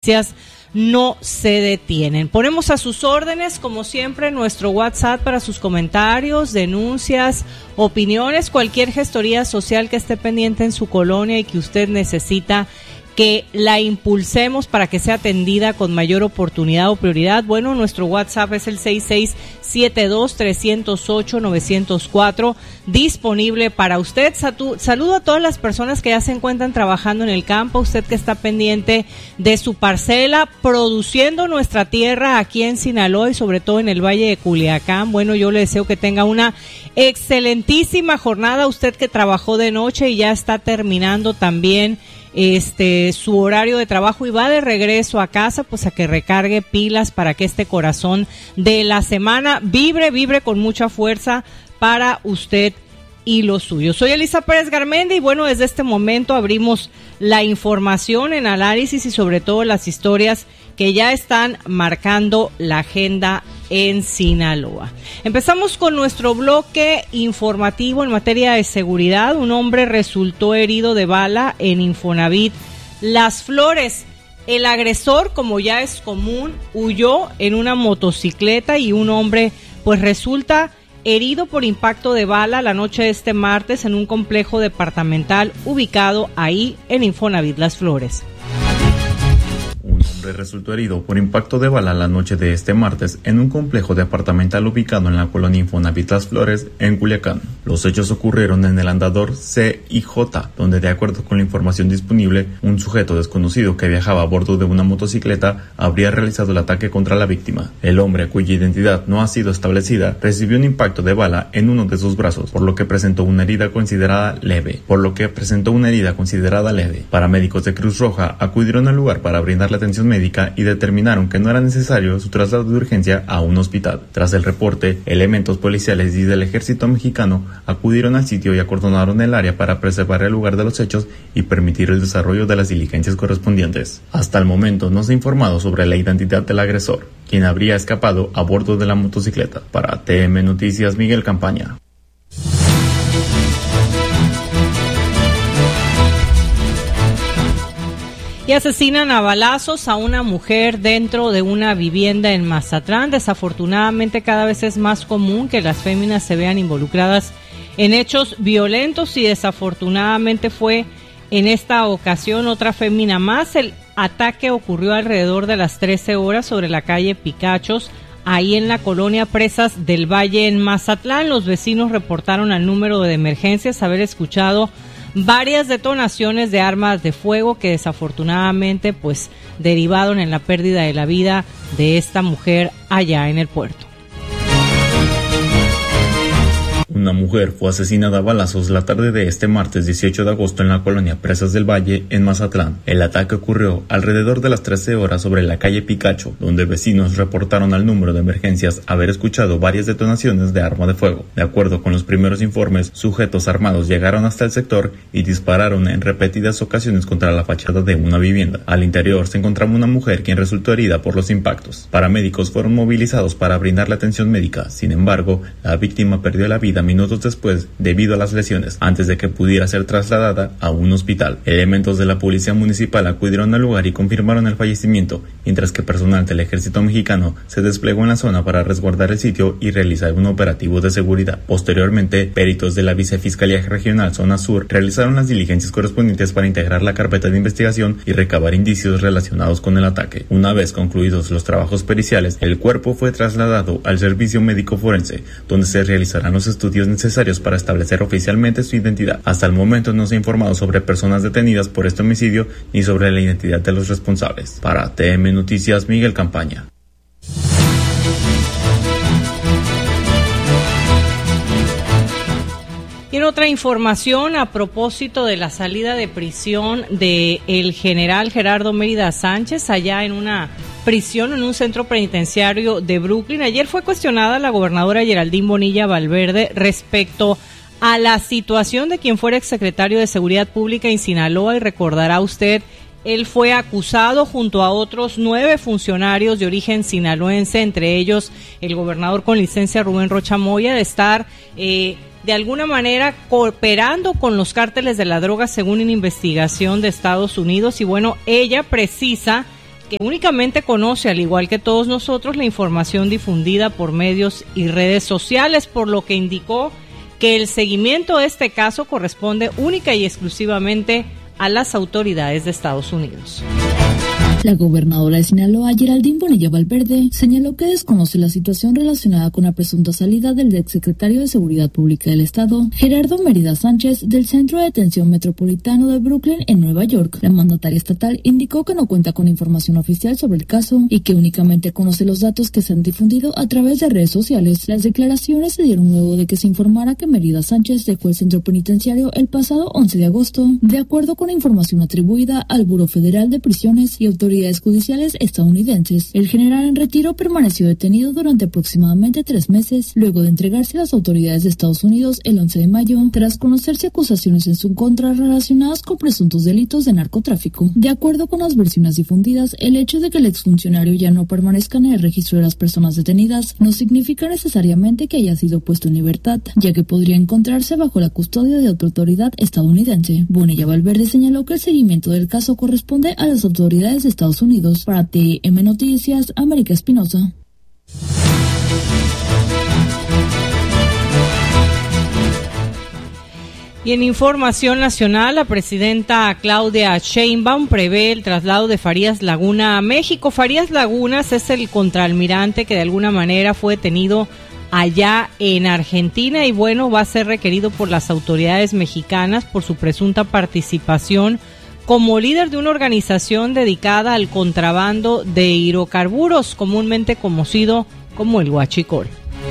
no se detienen. Ponemos a sus órdenes, como siempre, nuestro WhatsApp para sus comentarios, denuncias, opiniones, cualquier gestoría social que esté pendiente en su colonia y que usted necesita que la impulsemos para que sea atendida con mayor oportunidad o prioridad. Bueno, nuestro WhatsApp es el 6672-308-904, disponible para usted. Saludo a todas las personas que ya se encuentran trabajando en el campo, usted que está pendiente de su parcela, produciendo nuestra tierra aquí en Sinaloa y sobre todo en el Valle de Culiacán. Bueno, yo le deseo que tenga una excelentísima jornada, usted que trabajó de noche y ya está terminando también su horario de trabajo y va de regreso a casa, pues a que recargue pilas para que este corazón de la semana vibre con mucha fuerza para usted y los suyos. Soy Elisa Pérez Garmendi y bueno, desde este momento abrimos la información en análisis y sobre todo las historias que ya están marcando la agenda en Sinaloa. Empezamos con nuestro bloque informativo en materia de seguridad. Un hombre resultó herido de bala en Infonavit Las Flores. El agresor, como ya es común, huyó en una motocicleta y un hombre pues resulta herido por impacto de bala la noche de este martes en un complejo departamental ubicado ahí en Infonavit Las Flores. Un hombre resultó herido por impacto de bala la noche de este martes en un complejo departamental ubicado en la colonia Infonavit Las Flores, en Culiacán. Los hechos ocurrieron en el andador C y J, donde de acuerdo con la información disponible, un sujeto desconocido que viajaba a bordo de una motocicleta habría realizado el ataque contra la víctima. El hombre, cuya identidad no ha sido establecida, recibió un impacto de bala en uno de sus brazos, por lo que presentó una herida considerada leve. Paramédicos de Cruz Roja acudieron al lugar para brindar la atención médica y determinaron que no era necesario su traslado de urgencia a un hospital. Tras el reporte, elementos policiales y del ejército mexicano acudieron al sitio y acordonaron el área para preservar el lugar de los hechos y permitir el desarrollo de las diligencias correspondientes. Hasta el momento no se ha informado sobre la identidad del agresor, quien habría escapado a bordo de la motocicleta. Para TM Noticias, Miguel Campaña. Y asesinan a balazos a una mujer dentro de una vivienda en Mazatlán. Desafortunadamente cada vez es más común que las féminas se vean involucradas en hechos violentos y desafortunadamente fue en esta ocasión otra fémina más. El ataque ocurrió alrededor de las 13 horas sobre la calle Picachos, ahí en la colonia Presas del Valle en Mazatlán. Los vecinos reportaron al número de emergencias haber escuchado varias detonaciones de armas de fuego que desafortunadamente pues derivaron en la pérdida de la vida de esta mujer allá en el puerto. Una mujer fue asesinada a balazos la tarde de este martes 18 de agosto en la colonia Presas del Valle, en Mazatlán. El ataque ocurrió alrededor de las 13 horas sobre la calle Picacho, donde vecinos reportaron al número de emergencias haber escuchado varias detonaciones de arma de fuego. De acuerdo con los primeros informes, sujetos armados llegaron hasta el sector y dispararon en repetidas ocasiones contra la fachada de una vivienda. Al interior se encontraba una mujer quien resultó herida por los impactos. Paramédicos fueron movilizados para brindarle atención médica. Sin embargo, la víctima perdió la vida minutos después debido a las lesiones, antes de que pudiera ser trasladada a un hospital. Elementos de la policía municipal acudieron al lugar y confirmaron el fallecimiento, mientras que personal del ejército mexicano se desplegó en la zona para resguardar el sitio y realizar un operativo de seguridad. Posteriormente, peritos de la Vicefiscalía Regional Zona Sur realizaron las diligencias correspondientes para integrar la carpeta de investigación y recabar indicios relacionados con el ataque. Una vez concluidos los trabajos periciales, el cuerpo fue trasladado al servicio médico forense, donde se realizarán los estudios necesarios para establecer oficialmente su identidad. Hasta el momento no se ha informado sobre personas detenidas por este homicidio ni sobre la identidad de los responsables. Para TM Noticias, Miguel Campaña. Y en otra información, a propósito de la salida de prisión de el general Gerardo Mérida Sánchez, allá en una prisión en un centro penitenciario de Brooklyn, ayer fue cuestionada la gobernadora Geraldine Bonilla Valverde respecto a la situación de quien fuera exsecretario de Seguridad Pública en Sinaloa, y recordará usted, él fue acusado junto a otros 9 funcionarios de origen sinaloense, entre ellos el gobernador con licencia Rubén Rocha Moya, de estar de alguna manera cooperando con los cárteles de la droga según una investigación de Estados Unidos. Y bueno, ella precisa que únicamente conoce, al igual que todos nosotros, la información difundida por medios y redes sociales, por lo que indicó que el seguimiento de este caso corresponde única y exclusivamente a las autoridades de Estados Unidos. La gobernadora de Sinaloa, Geraldine Bonilla Valverde, señaló que desconoce la situación relacionada con la presunta salida del exsecretario de Seguridad Pública del Estado, Gerardo Mérida Sánchez, del Centro de Detención Metropolitano de Brooklyn en Nueva York. La mandataria estatal indicó que no cuenta con información oficial sobre el caso y que únicamente conoce los datos que se han difundido a través de redes sociales. Las declaraciones se dieron luego de que se informara que Mérida Sánchez dejó el centro penitenciario el pasado 11 de agosto, de acuerdo con información atribuida al Buró Federal de Prisiones y autoridades judiciales estadounidenses. El general en retiro permaneció detenido durante aproximadamente 3 meses, luego de entregarse a las autoridades de Estados Unidos el 11 de mayo, tras conocerse acusaciones en su contra relacionadas con presuntos delitos de narcotráfico. De acuerdo con las versiones difundidas, el hecho de que el exfuncionario ya no permanezca en el registro de las personas detenidas no significa necesariamente que haya sido puesto en libertad, ya que podría encontrarse bajo la custodia de otra autoridad estadounidense. Bonilla Valverde señaló que el seguimiento del caso corresponde a las autoridades de Estados Unidos. Para TM Noticias, América Espinosa. Y en información nacional, la presidenta Claudia Sheinbaum prevé el traslado de Farías Laguna a México. Farías Lagunas es el contraalmirante que de alguna manera fue detenido allá en Argentina y bueno, va a ser requerido por las autoridades mexicanas por su presunta participación como líder de una organización dedicada al contrabando de hidrocarburos, comúnmente conocido como el huachicol.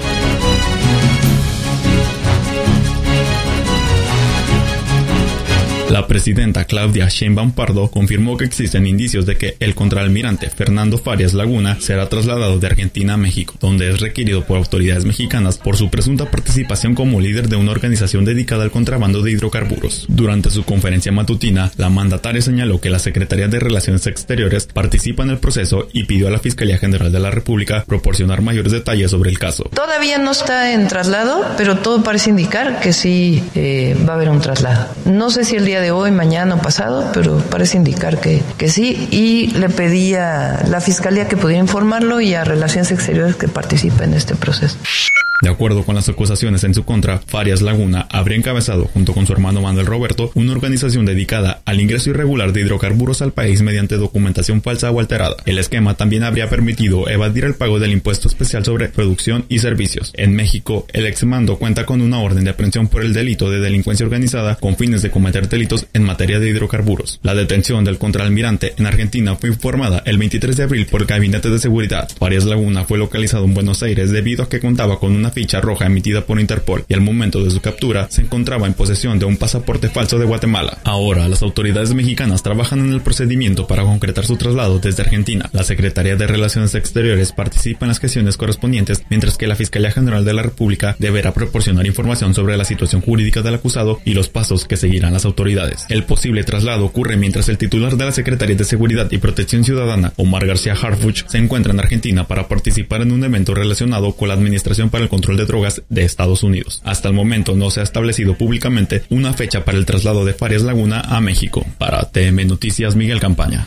La presidenta Claudia Sheinbaum Pardo confirmó que existen indicios de que el contraalmirante Fernando Farías Laguna será trasladado de Argentina a México, donde es requerido por autoridades mexicanas por su presunta participación como líder de una organización dedicada al contrabando de hidrocarburos. Durante su conferencia matutina, la mandataria señaló que la Secretaría de Relaciones Exteriores participa en el proceso y pidió a la Fiscalía General de la República proporcionar mayores detalles sobre el caso. Todavía no está en traslado, pero todo parece indicar que sí va a haber un traslado. No sé si el día de hoy, mañana o pasado, pero parece indicar que sí, y le pedí a la Fiscalía que pudiera informarlo y a Relaciones Exteriores que participe en este proceso. De acuerdo con las acusaciones en su contra, Farías Laguna habría encabezado, junto con su hermano Manuel Roberto, una organización dedicada al ingreso irregular de hidrocarburos al país mediante documentación falsa o alterada. El esquema también habría permitido evadir el pago del impuesto especial sobre producción y servicios. En México, el exmando cuenta con una orden de aprehensión por el delito de delincuencia organizada con fines de cometer delitos en materia de hidrocarburos. La detención del contraalmirante en Argentina fue informada el 23 de abril por el Gabinete de Seguridad. Farías Laguna fue localizado en Buenos Aires debido a que contaba con una ficha roja emitida por Interpol y al momento de su captura se encontraba en posesión de un pasaporte falso de Guatemala. Ahora, las autoridades mexicanas trabajan en el procedimiento para concretar su traslado desde Argentina. La Secretaría de Relaciones Exteriores participa en las gestiones correspondientes, mientras que la Fiscalía General de la República deberá proporcionar información sobre la situación jurídica del acusado y los pasos que seguirán las autoridades. El posible traslado ocurre mientras el titular de la Secretaría de Seguridad y Protección Ciudadana, Omar García Harfuch, se encuentra en Argentina para participar en un evento relacionado con la Administración para el Control de Drogas de Estados Unidos. Hasta el momento no se ha establecido públicamente una fecha para el traslado de Farías Laguna a México. Para TM Noticias, Miguel Campaña.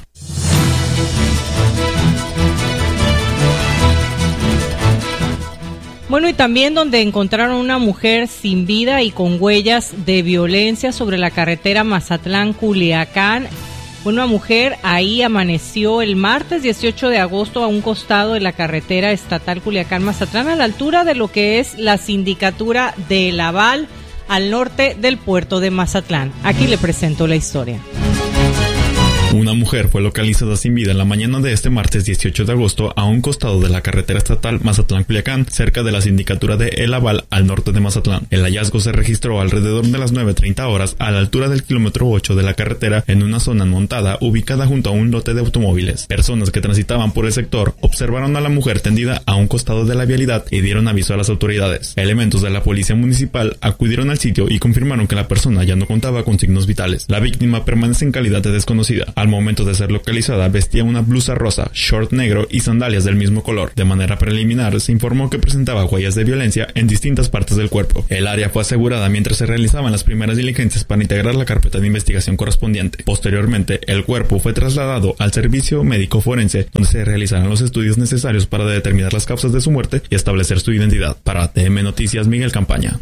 Bueno, y también donde encontraron una mujer sin vida y con huellas de violencia sobre la carretera Mazatlán-Culiacán. Una mujer ahí amaneció el martes 18 de agosto a un costado de la carretera estatal Culiacán-Mazatlán, a la altura de lo que es la sindicatura de Laval, al norte del puerto de Mazatlán. Aquí le presento la historia. Una mujer fue localizada sin vida en la mañana de este martes 18 de agosto a un costado de la carretera estatal Mazatlán-Culiacán, cerca de la sindicatura de El Aval, al norte de Mazatlán. El hallazgo se registró alrededor de las 9:30 horas a la altura del kilómetro 8 de la carretera, en una zona montada ubicada junto a un lote de automóviles. Personas que transitaban por el sector observaron a la mujer tendida a un costado de la vialidad y dieron aviso a las autoridades. Elementos de la policía municipal acudieron al sitio y confirmaron que la persona ya no contaba con signos vitales. La víctima permanece en calidad de desconocida. Al momento de ser localizada, vestía una blusa rosa, short negro y sandalias del mismo color. De manera preliminar, se informó que presentaba huellas de violencia en distintas partes del cuerpo. El área fue asegurada mientras se realizaban las primeras diligencias para integrar la carpeta de investigación correspondiente. Posteriormente, el cuerpo fue trasladado al servicio médico forense, donde se realizarán los estudios necesarios para determinar las causas de su muerte y establecer su identidad. Para TM Noticias, Miguel Campaña.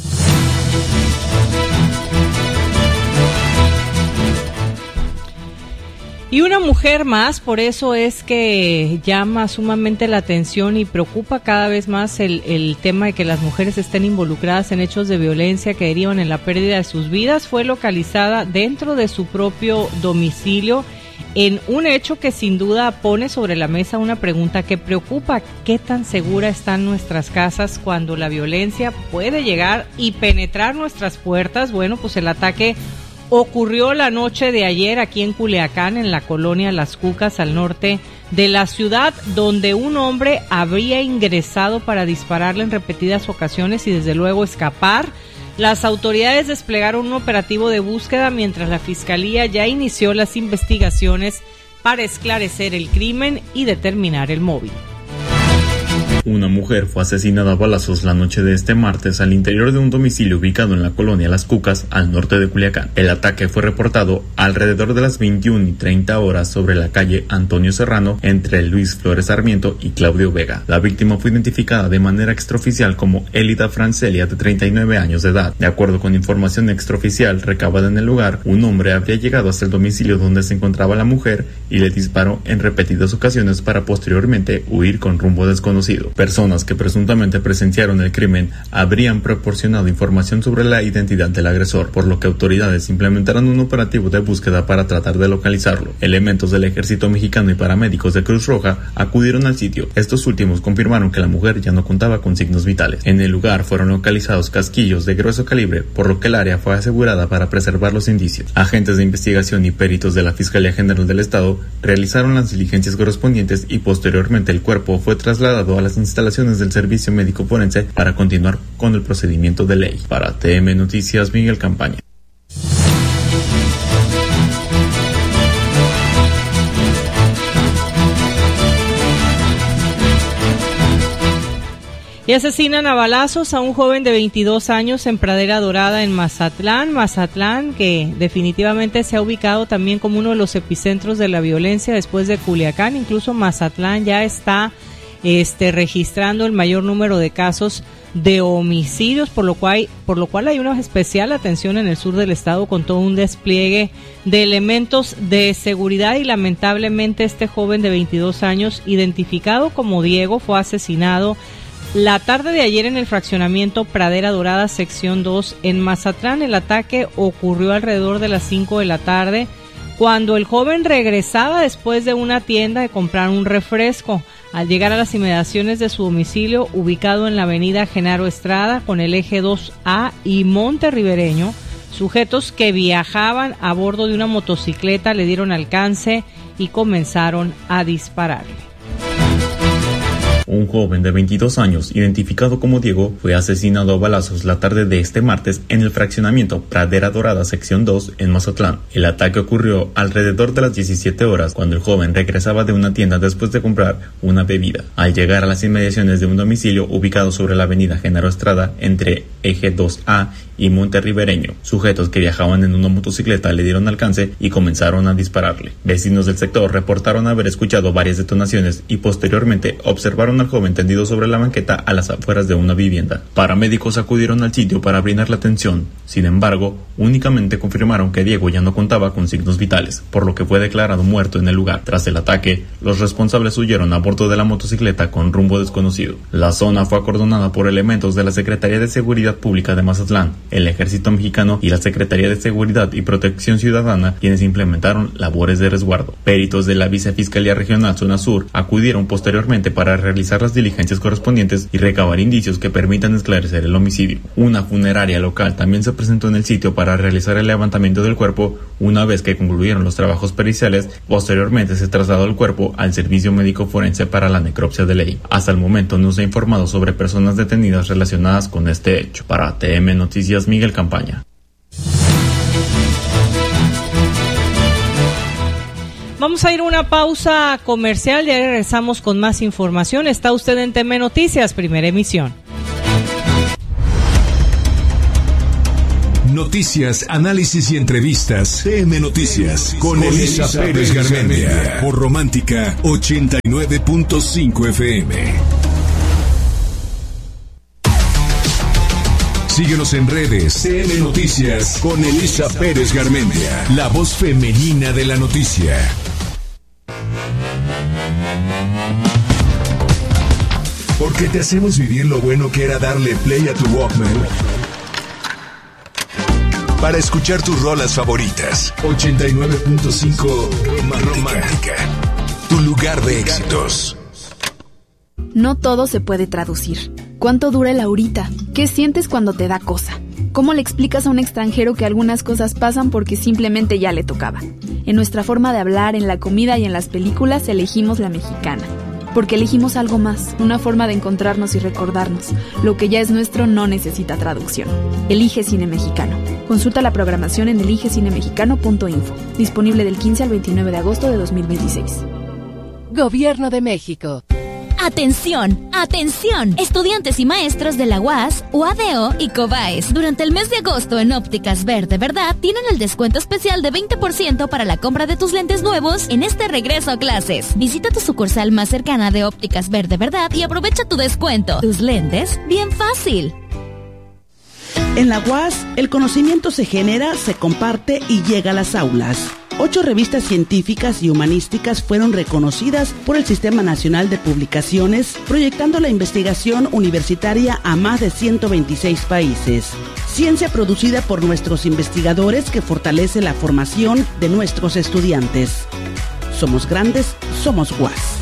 Y una mujer más, por eso es que llama sumamente la atención y preocupa cada vez más el tema de que las mujeres estén involucradas en hechos de violencia que derivan en la pérdida de sus vidas. Fue localizada dentro de su propio domicilio en un hecho que sin duda pone sobre la mesa una pregunta que preocupa: ¿qué tan segura están nuestras casas cuando la violencia puede llegar y penetrar nuestras puertas? Bueno, pues el ataque ocurrió la noche de ayer aquí en Culiacán, en la colonia Las Cucas, al norte de la ciudad, donde un hombre habría ingresado para dispararle en repetidas ocasiones y desde luego escapar. Las autoridades desplegaron un operativo de búsqueda mientras la Fiscalía ya inició las investigaciones para esclarecer el crimen y determinar el móvil. Una mujer fue asesinada a balazos la noche de este martes al interior de un domicilio ubicado en la colonia Las Cucas, al norte de Culiacán. El ataque fue reportado alrededor de las 21:30 horas sobre la calle Antonio Serrano, entre Luis Flores Sarmiento y Claudio Vega. La víctima fue identificada de manera extraoficial como Elida Francelia, de 39 años de edad. De acuerdo con información extraoficial recabada en el lugar, un hombre habría llegado hasta el domicilio donde se encontraba la mujer y le disparó en repetidas ocasiones para posteriormente huir con rumbo desconocido. Personas que presuntamente presenciaron el crimen habrían proporcionado información sobre la identidad del agresor, por lo que autoridades implementaron un operativo de búsqueda para tratar de localizarlo. Elementos del Ejército Mexicano y paramédicos de Cruz Roja acudieron al sitio. Estos últimos confirmaron que la mujer ya no contaba con signos vitales. En el lugar fueron localizados casquillos de grueso calibre, por lo que el área fue asegurada para preservar los indicios. Agentes de investigación y peritos de la Fiscalía General del Estado realizaron las diligencias correspondientes y posteriormente el cuerpo fue trasladado a las instalaciones del Servicio Médico Forense para continuar con el procedimiento de ley. Para TM Noticias, Miguel Campaña. Y asesinan a balazos a un joven de 22 años en Pradera Dorada, en Mazatlán. Mazatlán, que definitivamente se ha ubicado también como uno de los epicentros de la violencia después de Culiacán. Incluso Mazatlán ya está registrando el mayor número de casos de homicidios, por lo cual hay una especial atención en el sur del estado con todo un despliegue de elementos de seguridad. Y lamentablemente este joven de 22 años, identificado como Diego, fue asesinado la tarde de ayer en el fraccionamiento Pradera Dorada, sección 2, en Mazatlán. El ataque ocurrió alrededor de las 5 de la tarde, cuando el joven regresaba después de una tienda de comprar un refresco. Al llegar a las inmediaciones de su domicilio, ubicado en la avenida Genaro Estrada, con el eje 2A y Monte Ribereño, sujetos que viajaban a bordo de una motocicleta le dieron alcance y comenzaron a dispararle. Un joven de 22 años, identificado como Diego, fue asesinado a balazos la tarde de este martes en el fraccionamiento Pradera Dorada, sección 2, en Mazatlán. El ataque ocurrió alrededor de las 17 horas, cuando el joven regresaba de una tienda después de comprar una bebida. Al llegar a las inmediaciones de un domicilio ubicado sobre la avenida Genaro Estrada, entre eje 2A y Monte Ribereño, sujetos que viajaban en una motocicleta le dieron alcance y comenzaron a dispararle. Vecinos del sector reportaron haber escuchado varias detonaciones y posteriormente observaron al joven tendido sobre la banqueta a las afueras de una vivienda. Paramédicos acudieron al sitio para brindar la atención. Sin embargo, únicamente confirmaron que Diego ya no contaba con signos vitales, por lo que fue declarado muerto en el lugar. Tras el ataque, los responsables huyeron a bordo de la motocicleta con rumbo desconocido. La zona fue acordonada por elementos de la Secretaría de Seguridad Pública de Mazatlán, el Ejército Mexicano y la Secretaría de Seguridad y Protección Ciudadana, quienes implementaron labores de resguardo. Peritos de la Vicefiscalía Regional Zona Sur acudieron posteriormente para realizar las diligencias correspondientes y recabar indicios que permitan esclarecer el homicidio. Una funeraria local también se presentó en el sitio para realizar el levantamiento del cuerpo. Una vez que concluyeron los trabajos periciales, posteriormente se trasladó el cuerpo al Servicio Médico Forense para la necropsia de ley. Hasta el momento no se ha informado sobre personas detenidas relacionadas con este hecho. Para TM Noticias, Miguel Campaña. Vamos a ir a una pausa comercial y ya regresamos con más información. Está usted en TM Noticias, primera emisión. Noticias, análisis y entrevistas. TM Noticias con Elisa Pérez Garmendia por Romántica 89.5 FM. Síguenos en redes. TM Noticias con Elisa Pérez Garmendia, la voz femenina de la noticia. Porque te hacemos vivir lo bueno que era darle play a tu Walkman para escuchar tus rolas favoritas. 89.5 Romántica, tu lugar de éxitos. No todo se puede traducir. ¿Cuánto dura el ahorita? ¿Qué sientes cuando te da cosa? ¿Cómo le explicas a un extranjero que algunas cosas pasan porque simplemente ya le tocaba? En nuestra forma de hablar, en la comida y en las películas elegimos la mexicana. Porque elegimos algo más, una forma de encontrarnos y recordarnos. Lo que ya es nuestro no necesita traducción. Elige Cine Mexicano. Consulta la programación en eligecinemexicano.info. Disponible del 15 al 29 de agosto de 2026. Gobierno de México. ¡Atención! ¡Atención! Estudiantes y maestros de la UAS, UADO y COBAES. Durante el mes de agosto en Ópticas Ver de Verdad tienen el descuento especial de 20% para la compra de tus lentes nuevos en este regreso a clases. Visita tu sucursal más cercana de Ópticas Ver de Verdad y aprovecha tu descuento. Tus lentes, bien fácil. En la UAS, el conocimiento se genera, se comparte y llega a las aulas. 8 revistas científicas y humanísticas fueron reconocidas por el Sistema Nacional de Publicaciones, proyectando la investigación universitaria a más de 126 países. Ciencia producida por nuestros investigadores que fortalece la formación de nuestros estudiantes. Somos grandes, somos UAS.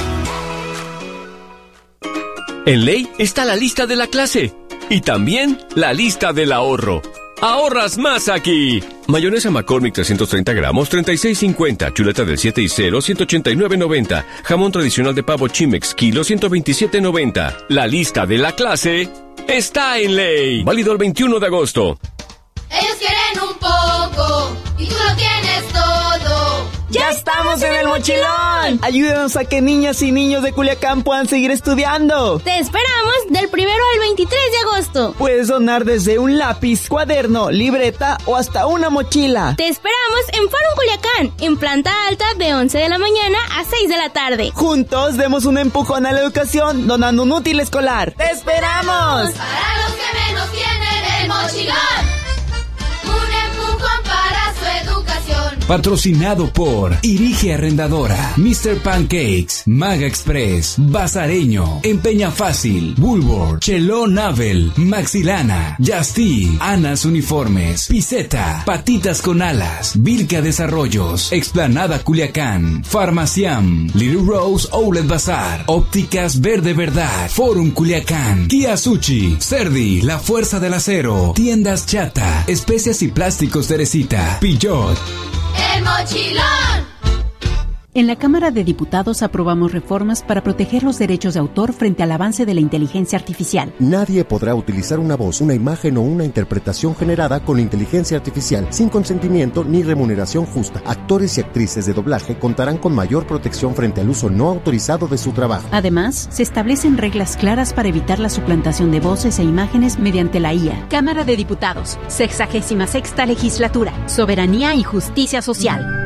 En Ley está la lista de la clase y también la lista del ahorro. ¡Ahorras más aquí! Mayonesa McCormick 330 gramos, 36.50. Chuleta del 7 y 0, 189.90. Jamón tradicional de pavo Chimex, kilo, 127.90. La lista de la clase está en Ley. Válido el 21 de agosto. Ellos quieren un poco y tú lo tienes todo. ¡Ya estamos en el mochilón! Ayúdanos a que niñas y niños de Culiacán puedan seguir estudiando. Te esperamos del 1 al 23 de agosto. Puedes donar desde un lápiz, cuaderno, libreta o hasta una mochila. Te esperamos en Forum Culiacán, en planta alta de 11 de la mañana a 6 de la tarde. Juntos demos un empujón a la educación donando un útil escolar. ¡Te esperamos! Para los que menos tienen el mochilón. Un empujón para su educación. Patrocinado por Irige Arrendadora, Mr. Pancakes, Maga Express, Bazareño, Empeña Fácil, Bulbor, Cheló Navel, Maxilana, Justy, Anas Uniformes, Piseta, Patitas con Alas, Vilca Desarrollos, Explanada Culiacán, Farmaciam, Little Rose Outlet Bazar, Ópticas Verde Verdad, Forum Culiacán, Kia Sushi, Cerdi, La Fuerza del Acero, Tiendas Chata, Especias y Plásticos Teresita, Pillot. ¡El mochilón! En la Cámara de Diputados aprobamos reformas para proteger los derechos de autor frente al avance de la inteligencia artificial. Nadie podrá utilizar una voz, una imagen o una interpretación generada con inteligencia artificial sin consentimiento ni remuneración justa. Actores y actrices de doblaje contarán con mayor protección frente al uso no autorizado de su trabajo. Además, se establecen reglas claras para evitar la suplantación de voces e imágenes mediante la IA. Cámara de Diputados, 66ª Legislatura, Soberanía y Justicia Social.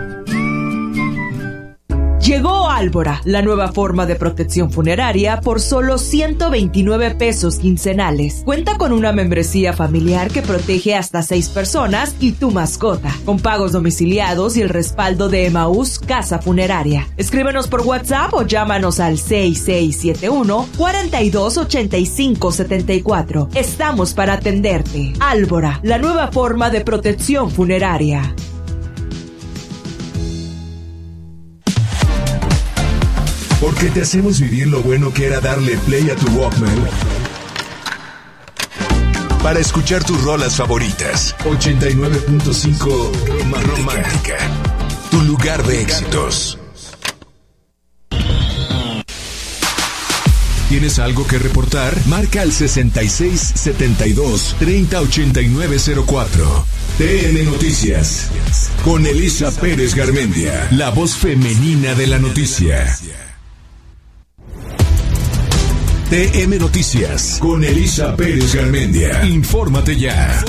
Llegó Álvora, la nueva forma de protección funeraria por solo 129 pesos quincenales. Cuenta con una membresía familiar que protege hasta 6 personas y tu mascota, con pagos domiciliados y el respaldo de Emaús Casa Funeraria. Escríbenos por WhatsApp o llámanos al 6671-428574. Estamos para atenderte. Álvora, la nueva forma de protección funeraria. Porque te hacemos vivir lo bueno que era darle play a tu Walkman para escuchar tus rolas favoritas. 89.5 Romántica, tu lugar de éxitos. ¿Tienes algo que reportar? Marca al 6672-308904. TN Noticias, con Elisa Pérez Garmendia, la voz femenina de la noticia. TN Noticias, con Elisa Pérez Garmendia. Infórmate ya.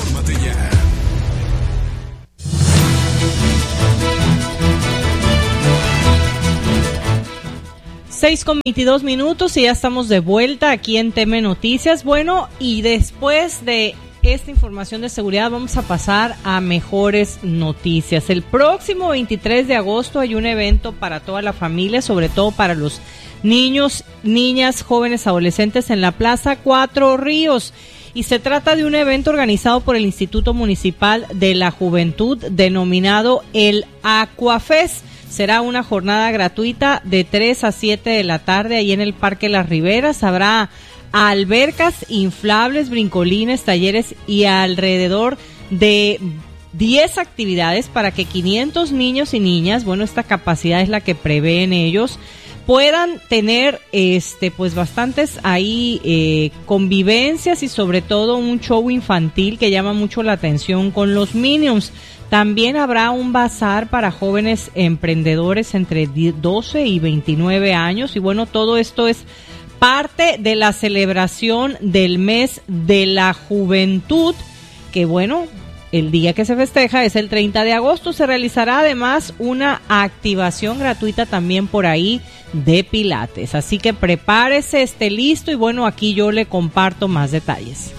6:22 y ya estamos de vuelta aquí en TN Noticias. Bueno, y después de esta información de seguridad vamos a pasar a mejores noticias. El próximo 23 de agosto hay un evento para toda la familia, sobre todo para los niños, niñas, jóvenes, adolescentes en la Plaza Cuatro Ríos. Y se trata de un evento organizado por el Instituto Municipal de la Juventud denominado el Aquafest. Será una jornada gratuita de 3 a 7 de la tarde ahí en el Parque Las Riberas. Habrá albercas inflables, brincolines, talleres y alrededor de 10 actividades para que 500 niños y niñas, bueno, esta capacidad es la que prevén ellos, puedan tener pues bastantes ahí convivencias y sobre todo un show infantil que llama mucho la atención con los Minions. También habrá un bazar para jóvenes emprendedores entre 12 y 29 años y bueno, todo esto es parte de la celebración del mes de la juventud, que bueno, el día que se festeja es el 30 de agosto. Se realizará además una activación gratuita también por ahí de pilates. Así que prepárese, esté listo y bueno, aquí yo le comparto más detalles.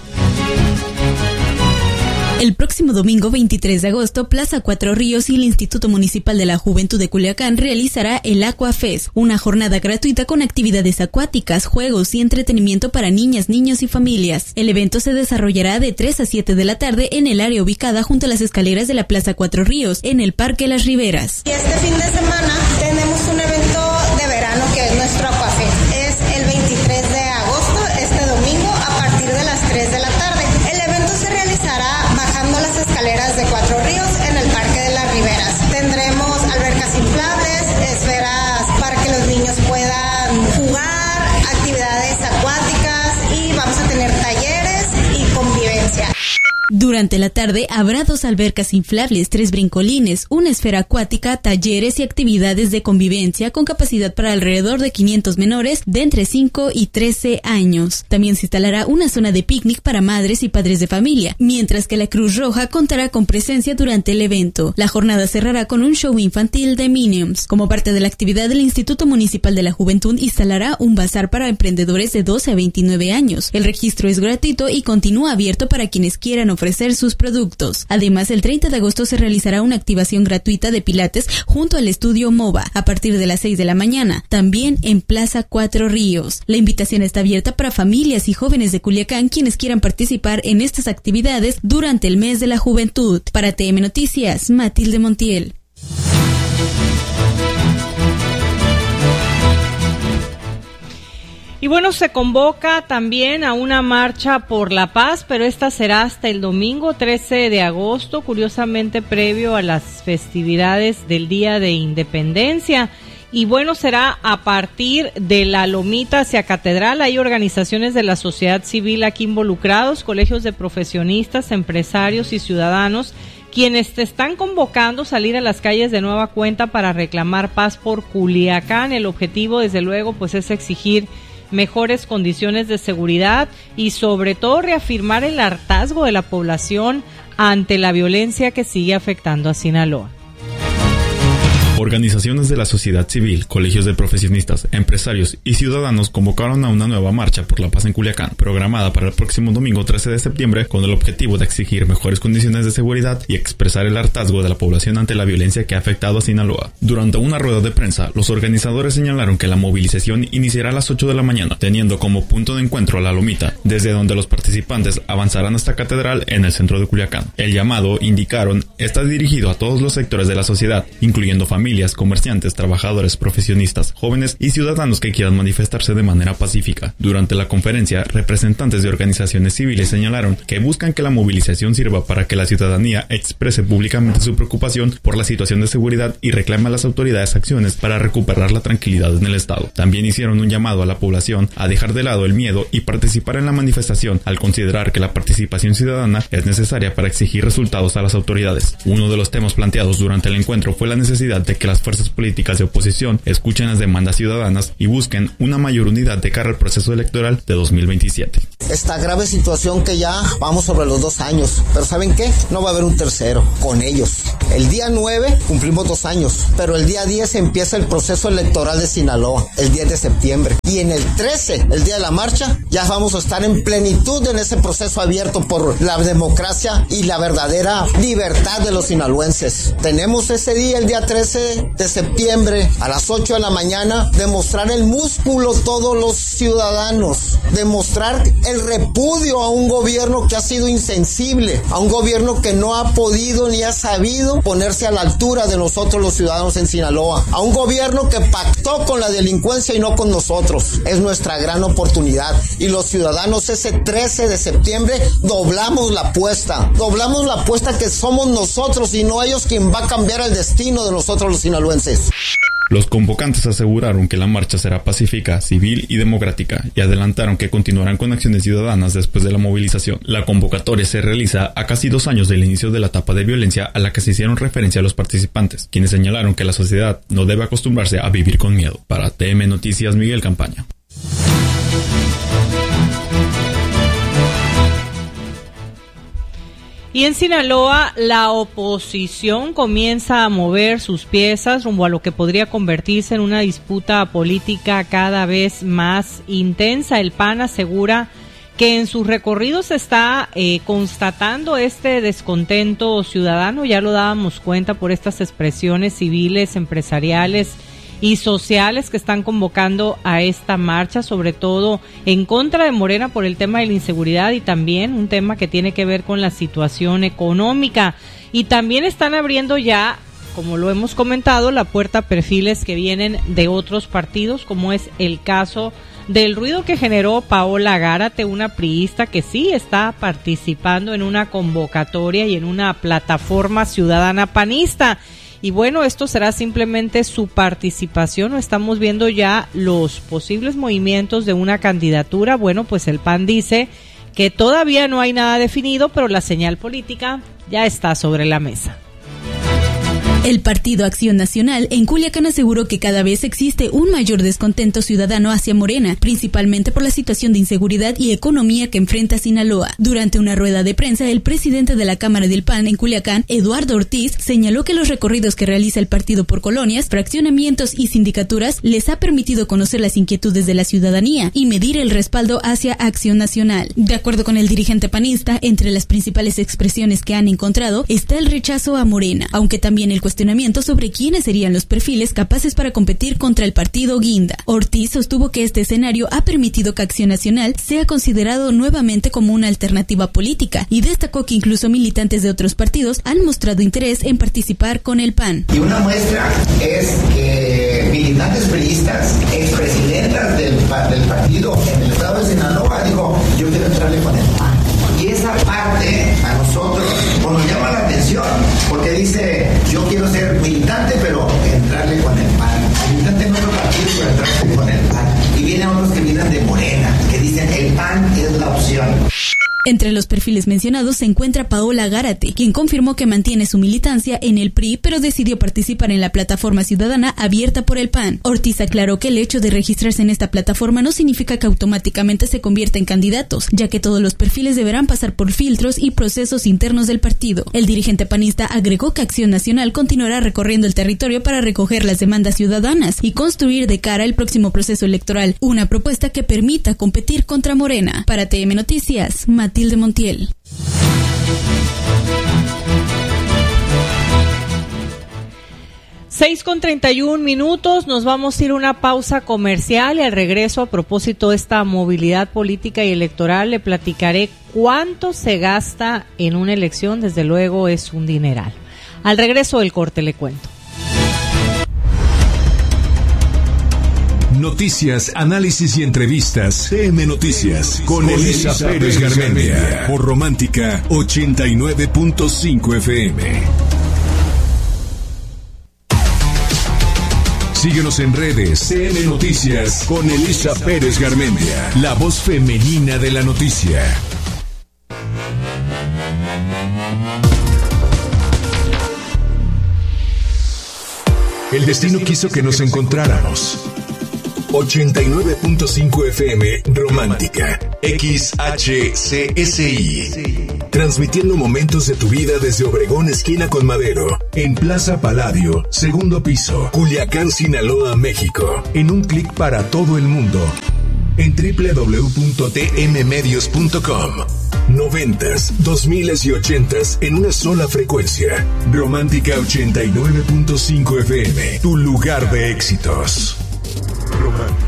El próximo domingo 23 de agosto, Plaza Cuatro Ríos y el Instituto Municipal de la Juventud de Culiacán realizará el Aquafest, una jornada gratuita con actividades acuáticas, juegos y entretenimiento para niñas, niños y familias. El evento se desarrollará de 3 a 7 de la tarde en el área ubicada junto a las escaleras de la Plaza Cuatro Ríos, en el Parque Las Riberas. Y este fin de semana tenemos un evento de verano que es nuestro Aquafest. Es el 23 de agosto, este domingo, a partir de las 3 de la tarde. El evento se realizará bajando las escaleras de Cuatro Ríos en el Parque de Las Riberas. Tendremos albercas inflables, esferas para que los niños puedan jugar, actividades acuáticas y vamos a tener talleres y convivencia. Durante la tarde habrá 2 albercas inflables, 3 brincolines, una esfera acuática, talleres y actividades de convivencia con capacidad para alrededor de 500 menores de entre 5 y 13 años. También se instalará una zona de picnic para madres y padres de familia, mientras que la Cruz Roja contará con presencia durante el evento. La jornada cerrará con un show infantil de Minions. Como parte de la actividad, el Instituto Municipal de la Juventud instalará un bazar para emprendedores de 12 a 29 años. El registro es gratuito y continúa abierto para quienes quieran ofrecer sus productos. Además, el 30 de agosto se realizará una activación gratuita de pilates junto al estudio MOVA a partir de las 6 de la mañana, también en Plaza Cuatro Ríos. La invitación está abierta para familias y jóvenes de Culiacán quienes quieran participar en estas actividades durante el mes de la juventud. Para TN Noticias, Matilde Montiel. Y bueno, se convoca también a una marcha por la paz, pero esta será hasta el domingo 13 de agosto, curiosamente previo a las festividades del Día de Independencia. Y bueno, será a partir de la Lomita hacia Catedral. Hay organizaciones de la sociedad civil aquí involucrados, colegios de profesionistas, empresarios y ciudadanos, quienes te están convocando a salir a las calles de nueva cuenta para reclamar paz por Culiacán. El objetivo, desde luego, pues es exigir mejores condiciones de seguridad y sobre todo reafirmar el hartazgo de la población ante la violencia que sigue afectando a Sinaloa. Organizaciones de la sociedad civil, colegios de profesionistas, empresarios y ciudadanos convocaron a una nueva marcha por la paz en Culiacán, programada para el próximo domingo 13 de septiembre, con el objetivo de exigir mejores condiciones de seguridad y expresar el hartazgo de la población ante la violencia que ha afectado a Sinaloa. Durante una rueda de prensa, los organizadores señalaron que la movilización iniciará a las 8 de la mañana, teniendo como punto de encuentro a la Lomita, desde donde los participantes avanzarán hasta Catedral en el centro de Culiacán. El llamado, indicaron, está dirigido a todos los sectores de la sociedad, incluyendo familias, familias, comerciantes, trabajadores, profesionistas, jóvenes y ciudadanos que quieran manifestarse de manera pacífica. Durante la conferencia, representantes de organizaciones civiles señalaron que buscan que la movilización sirva para que la ciudadanía exprese públicamente su preocupación por la situación de seguridad y reclame a las autoridades acciones para recuperar la tranquilidad en el estado. También hicieron un llamado a la población a dejar de lado el miedo y participar en la manifestación, al considerar que la participación ciudadana es necesaria para exigir resultados a las autoridades. Uno de los temas planteados durante el encuentro fue la necesidad de que las fuerzas políticas de oposición escuchen las demandas ciudadanas y busquen una mayor unidad de cara al proceso electoral de 2027. Esta grave situación que ya vamos sobre los 2 años, pero ¿saben qué? No va a haber un tercero con ellos. El día 9 cumplimos 2 años, pero el día 10 empieza el proceso electoral de Sinaloa, el 10 de septiembre. Y en el 13, el día de la marcha, ya vamos a estar en plenitud en ese proceso abierto por la democracia y la verdadera libertad de los sinaloenses. Tenemos ese día, el día 13 de septiembre, a las 8 de la mañana, demostrar el músculo todos los ciudadanos, demostrar el repudio a un gobierno que ha sido insensible, a un gobierno que no ha podido ni ha sabido ponerse a la altura de nosotros los ciudadanos en Sinaloa, a un gobierno que pactó con la delincuencia y no con nosotros. Es nuestra gran oportunidad y los ciudadanos ese 13 de septiembre doblamos la apuesta que somos nosotros y no ellos quien va a cambiar el destino de nosotros los sinaloenses. Los convocantes aseguraron que la marcha será pacífica, civil y democrática y adelantaron que continuarán con acciones ciudadanas después de la movilización. La convocatoria se realiza a casi 2 años del inicio de la etapa de violencia a la que se hicieron referencia a los participantes, quienes señalaron que la sociedad no debe acostumbrarse a vivir con miedo. Para TM Noticias, Miguel Campaña. Y en Sinaloa, la oposición comienza a mover sus piezas rumbo a lo que podría convertirse en una disputa política cada vez más intensa. El PAN asegura que en sus recorridos está constatando este descontento ciudadano. Ya lo dábamos cuenta por estas expresiones civiles, empresariales y sociales que están convocando a esta marcha, sobre todo en contra de Morena por el tema de la inseguridad y también un tema que tiene que ver con la situación económica. Y también están abriendo ya, como lo hemos comentado, la puerta a perfiles que vienen de otros partidos, como es el caso del ruido que generó Paola Gárate, una priista que sí está participando en una convocatoria y en una plataforma ciudadana panista. Y bueno, esto será simplemente su participación, o estamos viendo ya los posibles movimientos de una candidatura. Bueno, pues el PAN dice que todavía no hay nada definido, pero la señal política ya está sobre la mesa. El Partido Acción Nacional en Culiacán aseguró que cada vez existe un mayor descontento ciudadano hacia Morena, principalmente por la situación de inseguridad y economía que enfrenta Sinaloa. Durante una rueda de prensa, el presidente de la Cámara del PAN en Culiacán, Eduardo Ortiz, señaló que los recorridos que realiza el partido por colonias, fraccionamientos y sindicaturas les ha permitido conocer las inquietudes de la ciudadanía y medir el respaldo hacia Acción Nacional. De acuerdo con el dirigente panista, entre las principales expresiones que han encontrado está el rechazo a Morena, aunque también el cuestionamiento sobre quiénes serían los perfiles capaces para competir contra el partido Guinda. Ortiz sostuvo que este escenario ha permitido que Acción Nacional sea considerado nuevamente como una alternativa política y destacó que incluso militantes de otros partidos han mostrado interés en participar con el PAN. Y una muestra es que militantes priistas, expresidentas del partido en el estado de Sinaloa, dijo, yo quiero entrarle con el PAN. Y esa parte a nosotros nos llama la atención, porque dice, yo quiero ser militante, pero entrarle con el PAN. Militante en otro partido, pero entrarle con el PAN. Y vienen otros que vienen de Morena, que dicen, el PAN es la opción. Entre los perfiles mencionados se encuentra Paola Gárate, quien confirmó que mantiene su militancia en el PRI, pero decidió participar en la plataforma ciudadana abierta por el PAN. Ortiz aclaró que el hecho de registrarse en esta plataforma no significa que automáticamente se convierta en candidatos, ya que todos los perfiles deberán pasar por filtros y procesos internos del partido. El dirigente panista agregó que Acción Nacional continuará recorriendo el territorio para recoger las demandas ciudadanas y construir de cara al próximo proceso electoral una propuesta que permita competir contra Morena. Para TM Noticias, Matilde Montiel. Con 31 minutos, nos vamos a ir a una pausa comercial y al regreso, a propósito de esta movilidad política y electoral, le platicaré cuánto se gasta en una elección. Desde luego es un dineral. Al regreso del corte le cuento. Noticias, análisis y entrevistas. TM Noticias con Elisa Pérez Garmendia. Por Romántica 89.5 FM. Síguenos en redes. TM Noticias con Elisa Pérez Garmendia. La voz femenina de la noticia. El destino quiso que nos encontráramos. 89.5 FM Romántica XHCSI. Transmitiendo momentos de tu vida desde Obregón, esquina con Madero, en Plaza Palladio, segundo piso, Culiacán, Sinaloa, México. En un clic para todo el mundo. En www.tmmedios.com. 90s, 2000s y 80s en una sola frecuencia. Romántica 89.5 FM, tu lugar de éxitos. Romántica.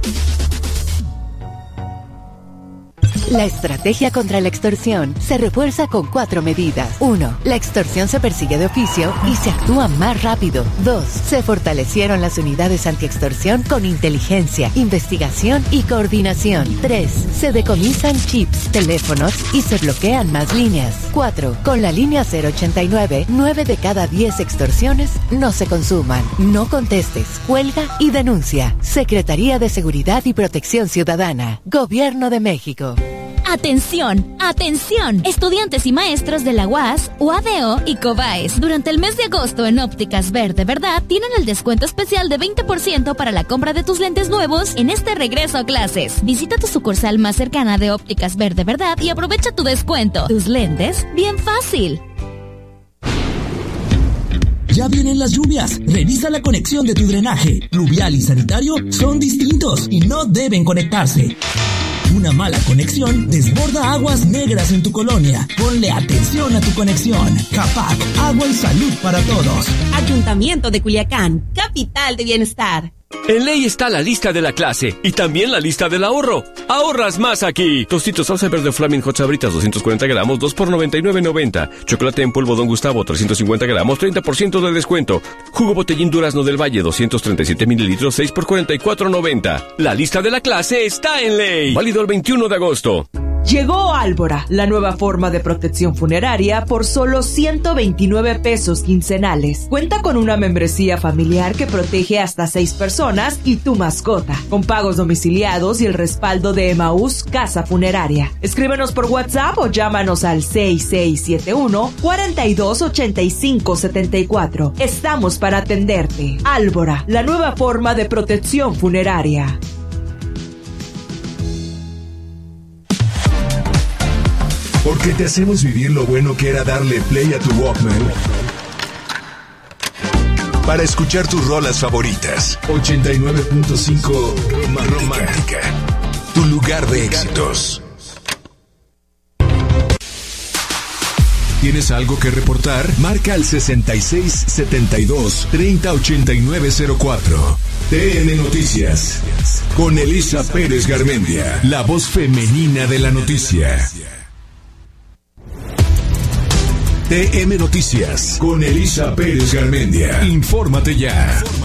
La estrategia contra la extorsión se refuerza con 4 medidas. 1. La extorsión se persigue de oficio y se actúa más rápido. 2. Se fortalecieron las unidades antiextorsión con inteligencia, investigación y coordinación. 3. Se decomisan chips, teléfonos y se bloquean más líneas. 4. Con la línea 089, 9 de cada 10 extorsiones no se consuman. No contestes, cuelga y denuncia. Secretaría de Seguridad y Protección Ciudadana. Gobierno de México. ¡Atención! ¡Atención! Estudiantes y maestros de la UAS, UADO y COBAES. Durante el mes de agosto en Ópticas Verde Verdad tienen el descuento especial de 20% para la compra de tus lentes nuevos en este regreso a clases. Visita tu sucursal más cercana de Ópticas Verde Verdad y aprovecha tu descuento. Tus lentes, bien fácil. Ya vienen las lluvias. Revisa la conexión de tu drenaje. Pluvial y sanitario son distintos y no deben conectarse. Una mala conexión desborda aguas negras en tu colonia. Ponle atención a tu conexión. CAPAC, agua y salud para todos. Ayuntamiento de Culiacán, capital de bienestar. En ley está la lista de la clase y también la lista del ahorro. Ahorras más aquí. Tostitos salsa verde Flaming Hot Sabritas 240 gramos, 2 por $99.90. Chocolate en polvo Don Gustavo 350 gramos, 30% de descuento. Jugo Botellín Durazno del Valle 237 mililitros, 6 por $44.90. La lista de la clase está en ley. Válido el 21 de agosto. Llegó Álvora, la nueva forma de protección funeraria por solo 129 pesos quincenales. Cuenta con una membresía familiar que protege hasta 6 personas y tu mascota, con pagos domiciliados y el respaldo de Emaús Casa Funeraria. Escríbenos por WhatsApp o llámanos al 6671-428574. Estamos para atenderte. Álvora, la nueva forma de protección funeraria. Porque te hacemos vivir lo bueno que era darle play a tu Walkman para escuchar tus rolas favoritas. 89.5 Romántica, tu lugar de éxitos. ¿Tienes algo que reportar? Marca al 6672-308904. TN Noticias con Elisa Pérez Garmendia, la voz femenina de la noticia. TM Noticias con Elisa Pérez Garmendia. Infórmate ya.